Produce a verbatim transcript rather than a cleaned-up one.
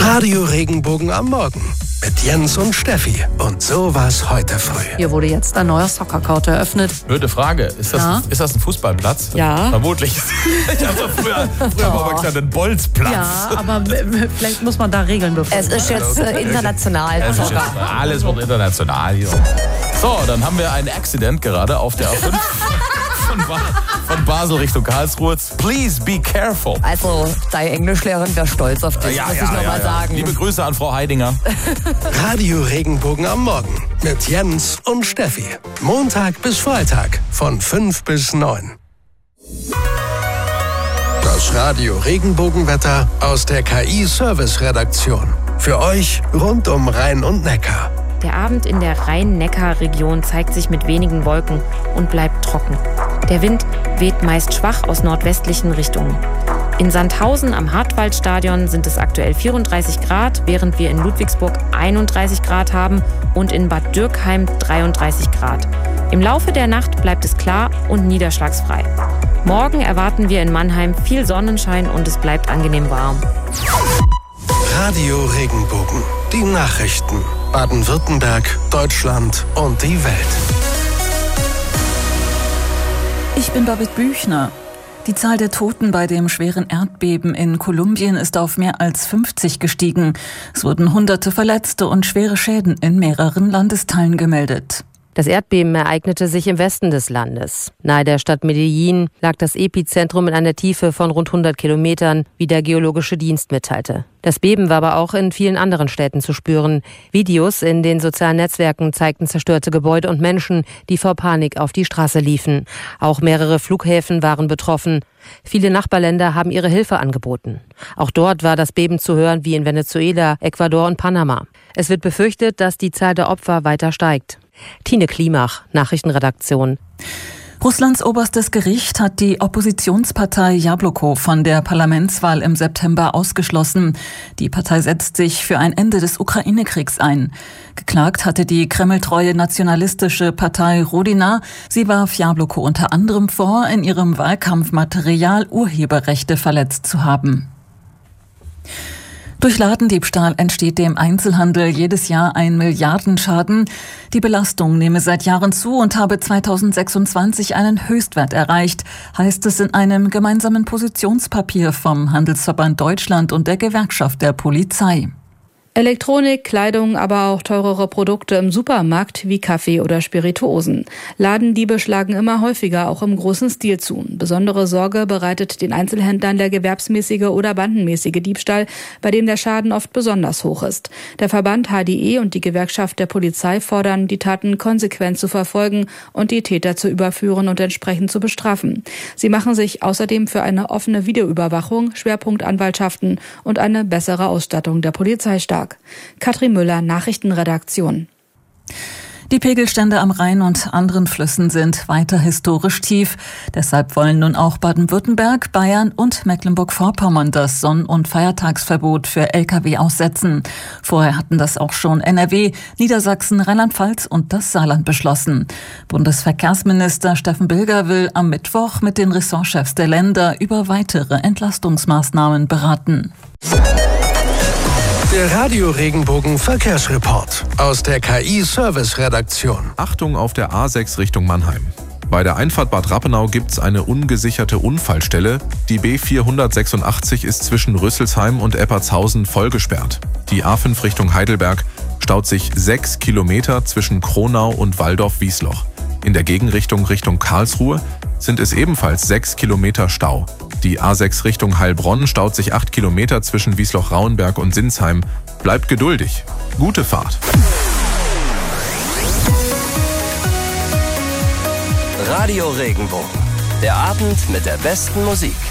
Radio Regenbogen am Morgen mit Jens und Steffi. Und so war's heute früh. Hier wurde jetzt ein neuer Soccer-Court eröffnet. Blöde Frage. Ist das, ja. ist das ein Fußballplatz? Ja. Vermutlich. Ich habe doch früher, früher oh. mal gesagt, ein Bolzplatz. Ja, aber vielleicht muss man da Regeln befolgen. Es ist jetzt äh, international. Es ist jetzt, alles wird international hier. So, dann haben wir ein Accident gerade auf der A fünf von, ba von Basel Richtung Karlsruhe. Please be careful. Also, deine Englischlehrerin wäre stolz auf dich, ja, muss ja, ich nochmal ja, ja. sagen. Liebe Grüße an Frau Heidinger. Radio Regenbogen am Morgen mit Jens und Steffi. Montag bis Freitag von fünf bis neun. Das Radio Regenbogenwetter aus der K I-Service-Redaktion. Für euch rund um Rhein und Neckar. Der Abend in der Rhein-Neckar-Region zeigt sich mit wenigen Wolken und bleibt trocken. Der Wind weht meist schwach aus nordwestlichen Richtungen. In Sandhausen am Hartwaldstadion sind es aktuell vierunddreißig Grad, während wir in Ludwigsburg einunddreißig Grad haben und in Bad Dürkheim dreiunddreißig Grad. Im Laufe der Nacht bleibt es klar und niederschlagsfrei. Morgen erwarten wir in Mannheim viel Sonnenschein und es bleibt angenehm warm. Radio Regenbogen. Die Nachrichten. Baden-Württemberg, Deutschland und die Welt. Ich bin Babette Büchner. Die Zahl der Toten bei dem schweren Erdbeben in Kolumbien ist auf mehr als fünfzig gestiegen. Es wurden hunderte Verletzte und schwere Schäden in mehreren Landesteilen gemeldet. Das Erdbeben ereignete sich im Westen des Landes. Nahe der Stadt Medellin lag das Epizentrum in einer Tiefe von rund hundert Kilometern, wie der Geologische Dienst mitteilte. Das Beben war aber auch in vielen anderen Städten zu spüren. Videos in den sozialen Netzwerken zeigten zerstörte Gebäude und Menschen, die vor Panik auf die Straße liefen. Auch mehrere Flughäfen waren betroffen. Viele Nachbarländer haben ihre Hilfe angeboten. Auch dort war das Beben zu hören wie in Venezuela, Ecuador und Panama. Es wird befürchtet, dass die Zahl der Opfer weiter steigt. Tine Klimach, Nachrichtenredaktion. Russlands oberstes Gericht hat die Oppositionspartei Jabloko von der Parlamentswahl im September ausgeschlossen. Die Partei setzt sich für ein Ende des Ukraine-Kriegs ein. Geklagt hatte die kremltreue nationalistische Partei Rodina. Sie warf Jabloko unter anderem vor, in ihrem Wahlkampfmaterial Urheberrechte verletzt zu haben. Durch Ladendiebstahl entsteht dem Einzelhandel jedes Jahr ein Milliardenschaden. Die Belastung nehme seit Jahren zu und habe zweitausendsechsundzwanzig einen Höchstwert erreicht, heißt es in einem gemeinsamen Positionspapier vom Handelsverband Deutschland und der Gewerkschaft der Polizei. Elektronik, Kleidung, aber auch teurere Produkte im Supermarkt wie Kaffee oder Spirituosen. Ladendiebe schlagen immer häufiger auch im großen Stil zu. Besondere Sorge bereitet den Einzelhändlern der gewerbsmäßige oder bandenmäßige Diebstahl, bei dem der Schaden oft besonders hoch ist. Der Verband H D E und die Gewerkschaft der Polizei fordern, die Taten konsequent zu verfolgen und die Täter zu überführen und entsprechend zu bestrafen. Sie machen sich außerdem für eine offene Videoüberwachung, Schwerpunktanwaltschaften und eine bessere Ausstattung der Polizei stark. Katrin Müller, Nachrichtenredaktion. Die Pegelstände am Rhein und anderen Flüssen sind weiter historisch tief. Deshalb wollen nun auch Baden-Württemberg, Bayern und Mecklenburg-Vorpommern das Sonn- und Feiertagsverbot für L K W aussetzen. Vorher hatten das auch schon N R W, Niedersachsen, Rheinland-Pfalz und das Saarland beschlossen. Bundesverkehrsminister Steffen Bilger will am Mittwoch mit den Ressortchefs der Länder über weitere Entlastungsmaßnahmen beraten. Der Radio Regenbogen Verkehrsreport aus der K I-Service-Redaktion. Achtung auf der A sechs Richtung Mannheim. Bei der Einfahrt Bad Rappenau gibt es eine ungesicherte Unfallstelle. Die B vierhundertsechsundachtzig ist zwischen Rüsselsheim und Eppertshausen vollgesperrt. Die A fünf Richtung Heidelberg staut sich sechs Kilometer zwischen Kronau und Walldorf-Wiesloch. In der Gegenrichtung Richtung Karlsruhe sind es ebenfalls sechs Kilometer Stau. Die A sechs Richtung Heilbronn staut sich acht Kilometer zwischen Wiesloch-Rauenberg und Sinsheim. Bleibt geduldig. Gute Fahrt. Radio Regenbogen. Der Abend mit der besten Musik.